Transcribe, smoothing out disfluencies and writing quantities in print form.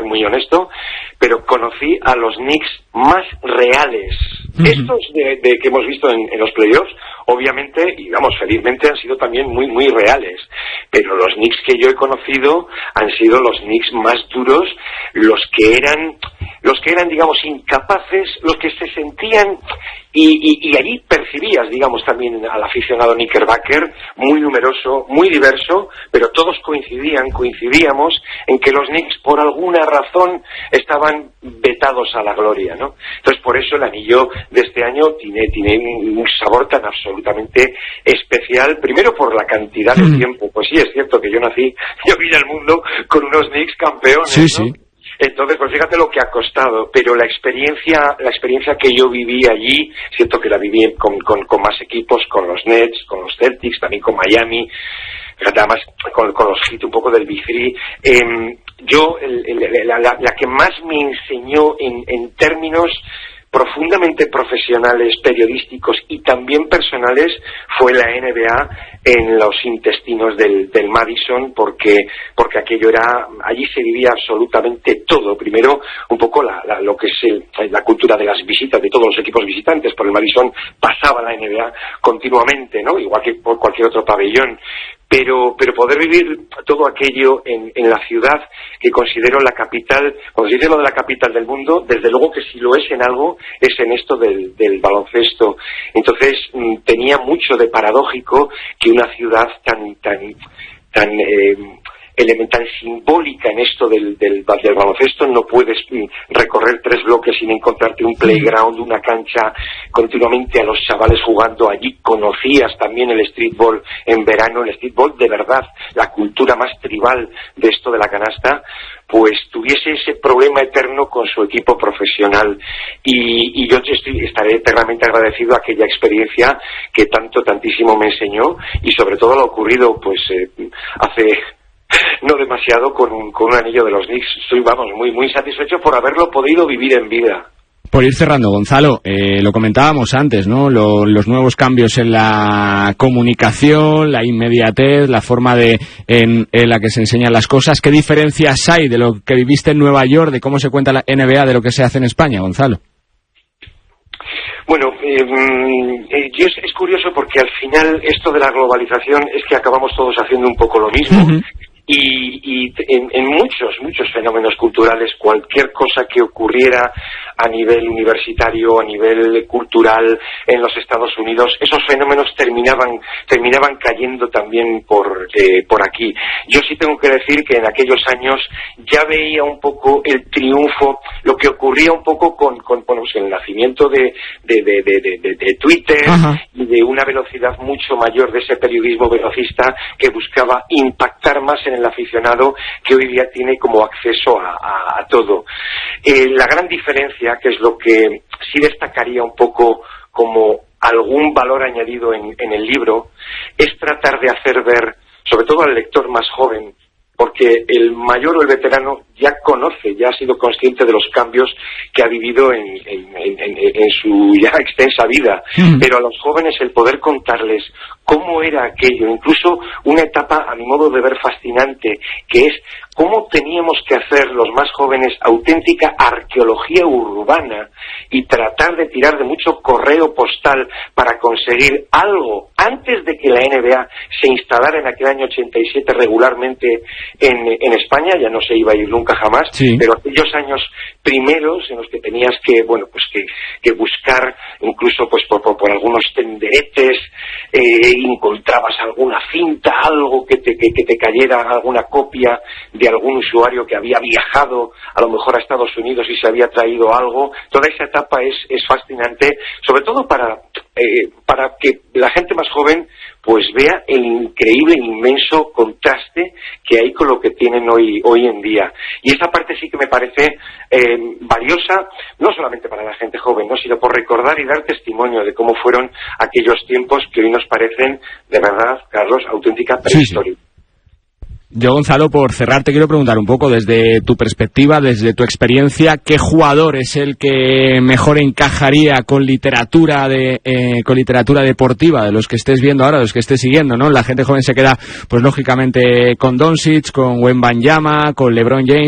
muy honesto, pero conocí a los Knicks más reales. Estos de que hemos visto en los playoffs, obviamente, y vamos, felizmente han sido también muy, muy reales. Pero los Knicks que yo he conocido han sido los Knicks más duros, los que eran, digamos, incapaces, los que se sentían, y allí percibías, digamos, también al aficionado Knickerbacker, muy numeroso, muy diverso, pero todos coincidíamos en que los Knicks, por alguna razón, estaban vetados a la gloria, ¿no? Entonces, por eso el anillo de este año tiene un sabor tan absolutamente especial, primero por la cantidad de tiempo. Pues sí, es cierto que yo vine al mundo con unos Knicks campeones, sí, ¿no? Sí. Entonces, pues fíjate lo que ha costado, pero la experiencia que yo viví allí, siento que la viví con más equipos, con los Nets, con los Celtics, también con Miami, además con los Heat, un poco del Big Three. La que más me enseñó en términos profundamente profesionales, periodísticos y también personales fue la NBA en los intestinos del Madison, porque aquello allí se vivía absolutamente todo. Primero, un poco lo que es la cultura de las visitas de todos los equipos visitantes. Por el Madison pasaba la NBA continuamente, ¿no? Igual que por cualquier otro pabellón. Pero poder vivir todo aquello en la ciudad que considero la capital, cuando se dice lo de la capital del mundo, desde luego que si lo es en algo, es en esto del baloncesto. Entonces, tenía mucho de paradójico que una ciudad tan elemental, simbólica en esto del baloncesto, no puedes recorrer 3 bloques sin encontrarte un playground, una cancha, continuamente a los chavales jugando allí. Conocías también el streetball en verano, el streetball de verdad, la cultura más tribal de esto de la canasta, pues tuviese ese problema eterno con su equipo profesional. Y yo estaré eternamente agradecido a aquella experiencia que tantísimo me enseñó, y sobre todo lo ocurrido pues hace no demasiado con un anillo de los Knicks. Estoy, muy, muy satisfecho por haberlo podido vivir en vida. Por ir cerrando, Gonzalo, lo comentábamos antes, ¿no? Los nuevos cambios en la comunicación, la inmediatez, la forma en la que se enseñan las cosas. ¿Qué diferencias hay de lo que viviste en Nueva York, de cómo se cuenta la NBA, de lo que se hace en España, Gonzalo? Bueno, es curioso porque al final esto de la globalización es que acabamos todos haciendo un poco lo mismo. Y en muchos fenómenos culturales, cualquier cosa que ocurriera a nivel universitario, a nivel cultural en los Estados Unidos, esos fenómenos terminaban cayendo también por aquí. Yo sí tengo que decir que en aquellos años ya veía un poco el triunfo, lo que ocurría un poco con el nacimiento de Twitter. Ajá. Y de una velocidad mucho mayor de ese periodismo velocista que buscaba impactar más en el aficionado, que hoy día tiene como acceso a todo. La gran diferencia, que es lo que sí destacaría un poco como algún valor añadido en el libro, es tratar de hacer ver, sobre todo al lector más joven, porque el mayor o el veterano ya conoce, ya ha sido consciente de los cambios que ha vivido en su ya extensa vida, pero a los jóvenes el poder contarles cómo era aquello, incluso una etapa a mi modo de ver fascinante, que es cómo teníamos que hacer los más jóvenes auténtica arqueología urbana y tratar de tirar de mucho correo postal para conseguir algo antes de que la NBA se instalara en aquel año 87 regularmente en España. Ya no se iba a ir nunca jamás, sí. Pero aquellos años primeros en los que tenías que buscar, incluso pues por algunos tenderetes, encontrabas alguna cinta, algo que te cayera, alguna copia de algún usuario que había viajado a lo mejor a Estados Unidos y se había traído algo. Toda esa etapa es fascinante, sobre todo para que la gente más joven pues vea el increíble, inmenso contraste que hay con lo que tienen hoy en día. Y esa parte sí que me parece valiosa, no solamente para la gente joven, ¿no?, sino por recordar y dar testimonio de cómo fueron aquellos tiempos que hoy nos parecen, de verdad, Carlos, auténtica prehistoria. Sí. Yo, Gonzalo, por cerrar, te quiero preguntar un poco desde tu perspectiva, desde tu experiencia, ¿qué jugador es el que mejor encajaría con literatura deportiva de los que estés viendo ahora, de los que estés siguiendo, ¿no? La gente joven se queda, pues lógicamente, con Doncic, con Wembanyama, con LeBron James,